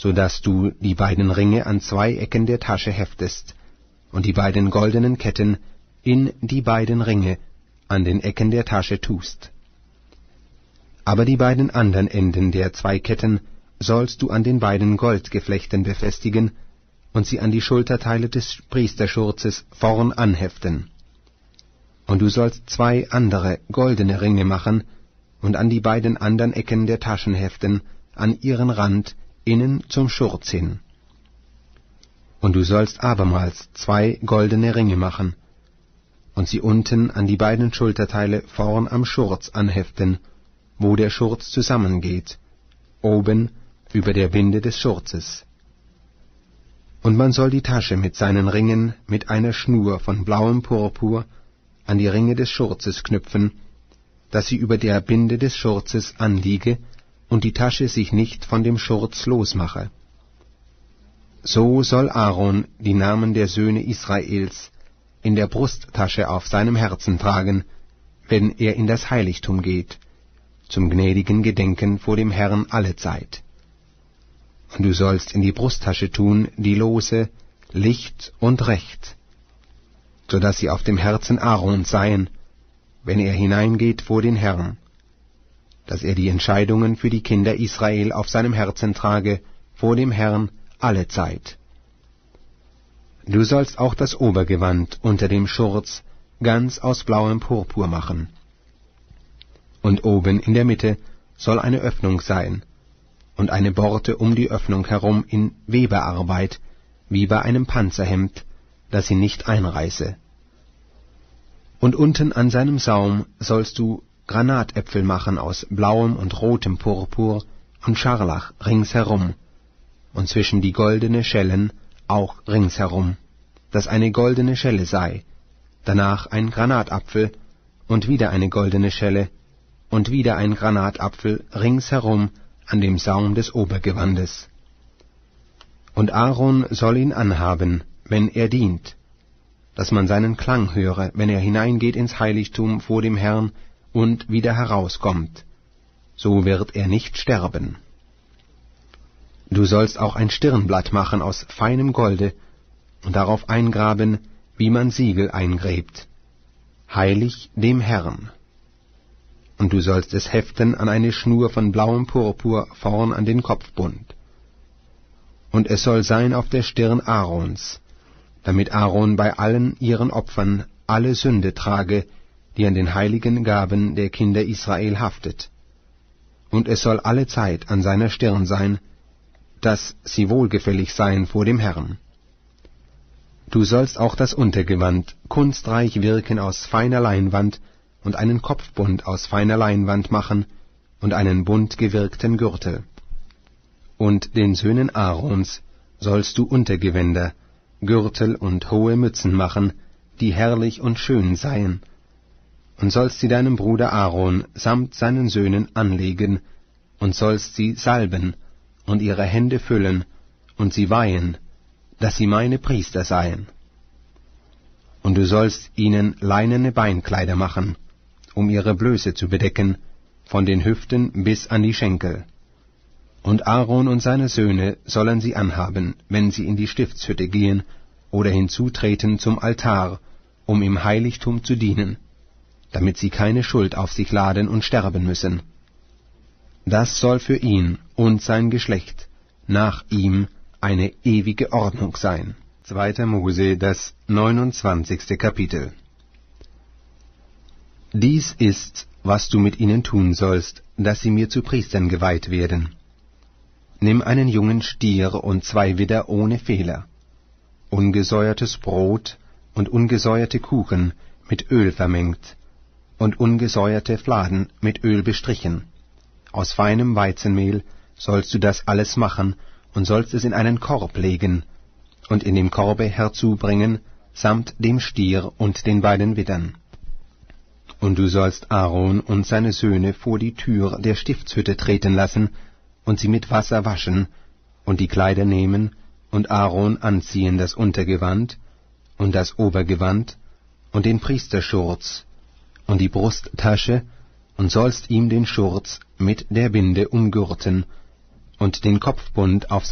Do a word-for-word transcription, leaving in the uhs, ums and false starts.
so dass du die beiden Ringe an zwei Ecken der Tasche heftest und die beiden goldenen Ketten in die beiden Ringe an den Ecken der Tasche tust. Aber die beiden anderen Enden der zwei Ketten sollst du an den beiden Goldgeflechten befestigen und sie an die Schulterteile des Priesterschurzes vorn anheften. Und du sollst zwei andere goldene Ringe machen und an die beiden anderen Ecken der Taschen heften, an ihren Rand innen zum Schurz hin. Und du sollst abermals zwei goldene Ringe machen und sie unten an die beiden Schulterteile vorn am Schurz anheften, wo der Schurz zusammengeht, oben über der Binde des Schurzes. Und man soll die Tasche mit seinen Ringen mit einer Schnur von blauem Purpur an die Ringe des Schurzes knüpfen, dass sie über der Binde des Schurzes anliege und die Tasche sich nicht von dem Schurz losmache. So soll Aaron die Namen der Söhne Israels in der Brusttasche auf seinem Herzen tragen, wenn er in das Heiligtum geht, zum gnädigen Gedenken vor dem Herrn allezeit. Und du sollst in die Brusttasche tun die Lose Licht und Recht, so dass sie auf dem Herzen Aarons seien, wenn er hineingeht vor den Herrn, dass er die Entscheidungen für die Kinder Israel auf seinem Herzen trage vor dem Herrn allezeit. Du sollst auch das Obergewand unter dem Schurz ganz aus blauem Purpur machen. Und oben in der Mitte soll eine Öffnung sein, und eine Borte um die Öffnung herum in Weberarbeit, wie bei einem Panzerhemd, dass sie nicht einreiße. Und unten an seinem Saum sollst du Granatäpfel machen aus blauem und rotem Purpur und Scharlach ringsherum, und zwischen die goldene Schellen auch ringsherum, dass eine goldene Schelle sei, danach ein Granatapfel und wieder eine goldene Schelle und wieder ein Granatapfel ringsherum an dem Saum des Obergewandes. Und Aaron soll ihn anhaben, wenn er dient, dass man seinen Klang höre, wenn er hineingeht ins Heiligtum vor dem Herrn und wieder herauskommt, so wird er nicht sterben. Du sollst auch ein Stirnblatt machen aus feinem Golde und darauf eingraben, wie man Siegel eingräbt, heilig dem Herrn. Und du sollst es heften an eine Schnur von blauem Purpur vorn an den Kopfbund. Und es soll sein auf der Stirn Aarons, damit Aaron bei allen ihren Opfern alle Sünde trage, die an den heiligen Gaben der Kinder Israel haftet. Und es soll alle Zeit an seiner Stirn sein, dass sie wohlgefällig seien vor dem Herrn. Du sollst auch das Untergewand kunstreich wirken aus feiner Leinwand und einen Kopfbund aus feiner Leinwand machen und einen bunt gewirkten Gürtel. Und den Söhnen Aarons sollst du Untergewänder, Gürtel und hohe Mützen machen, die herrlich und schön seien, und sollst sie deinem Bruder Aaron samt seinen Söhnen anlegen, und sollst sie salben und ihre Hände füllen und sie weihen, dass sie meine Priester seien. Und du sollst ihnen leinene Beinkleider machen, um ihre Blöße zu bedecken, von den Hüften bis an die Schenkel. Und Aaron und seine Söhne sollen sie anhaben, wenn sie in die Stiftshütte gehen oder hinzutreten zum Altar, um im Heiligtum zu dienen, damit sie keine Schuld auf sich laden und sterben müssen. Das soll für ihn und sein Geschlecht nach ihm eine ewige Ordnung sein. zweiter Mose, das neunundzwanzigste Kapitel. Dies ist, was du mit ihnen tun sollst, dass sie mir zu Priestern geweiht werden. Nimm einen jungen Stier und zwei Widder ohne Fehler, ungesäuertes Brot und ungesäuerte Kuchen mit Öl vermengt und ungesäuerte Fladen mit Öl bestrichen. Aus feinem Weizenmehl sollst du das alles machen und sollst es in einen Korb legen und in dem Korbe herzubringen, samt dem Stier und den beiden Widdern. Und du sollst Aaron und seine Söhne vor die Tür der Stiftshütte treten lassen und sie mit Wasser waschen und die Kleider nehmen und Aaron anziehen das Untergewand und das Obergewand und den Priesterschurz und die Brusttasche und sollst ihm den Schurz mit der Binde umgürten und den Kopfbund auf